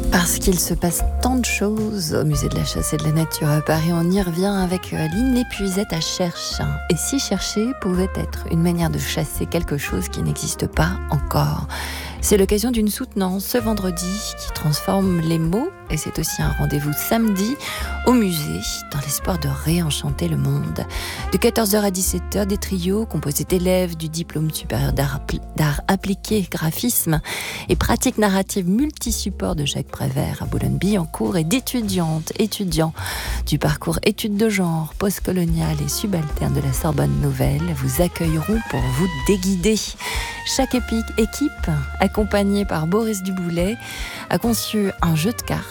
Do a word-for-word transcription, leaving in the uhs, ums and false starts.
Parce qu'il se passe tant de choses au musée de la chasse et de la nature à Paris, on y revient avec Lynn Lépuisette à Cherche. Et si chercher pouvait être une manière de chasser quelque chose qui n'existe pas encore. C'est l'occasion d'une soutenance ce vendredi qui transforme les mots, et c'est aussi un rendez-vous samedi au musée dans l'espoir de réenchanter le monde. De quatorze heures à dix-sept heures, des trios composés d'élèves du diplôme supérieur d'art, d'art appliqué, graphisme et pratique narrative multisupport de Jacques Prévert à Boulogne-Billancourt et d'étudiantes, étudiants du parcours études de genre, postcolonial et subalterne de la Sorbonne Nouvelle vous accueilleront pour vous déguider. Chaque épique équipe, accompagnée par Boris Duboulet, a conçu un jeu de cartes